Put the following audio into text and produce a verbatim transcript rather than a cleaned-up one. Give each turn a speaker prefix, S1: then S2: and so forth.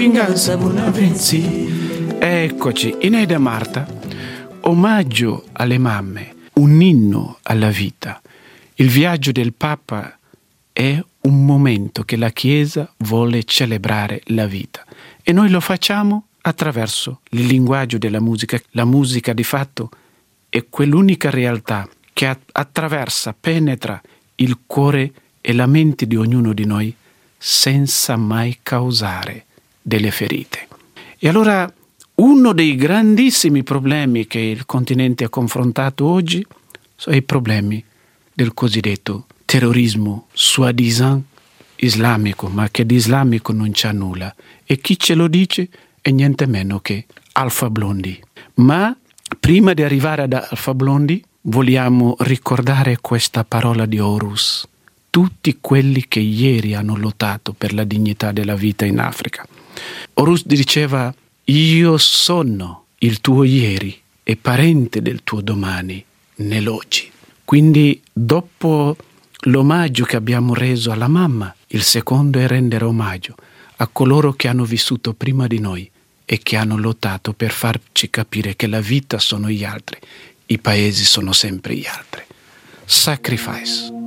S1: vinganza Bonavenzi. Eccoci, Eneida Marta, omaggio alle mamme, un inno alla vita. Il viaggio del Papa è un momento che la Chiesa vuole celebrare la vita e noi lo facciamo attraverso il linguaggio della musica. La musica di fatto è quell'unica realtà che attraversa, penetra il cuore e la mente di ognuno di noi senza mai causare delle ferite. E allora uno dei grandissimi problemi che il continente ha confrontato oggi sono i problemi del cosiddetto terrorismo soi-disant islamico, ma che di islamico non c'ha nulla. E chi ce lo dice è niente meno che Alpha Blondy. Ma prima di arrivare ad Alpha Blondy vogliamo ricordare questa parola di Horus. Tutti quelli che ieri hanno lottato per la dignità della vita in Africa. Horus diceva: io sono il tuo ieri e parente del tuo domani nell'oggi. Quindi dopo l'omaggio che abbiamo reso alla mamma, il secondo è rendere omaggio a coloro che hanno vissuto prima di noi e che hanno lottato per farci capire che la vita sono gli altri, i paesi sono sempre gli altri. Sacrifice.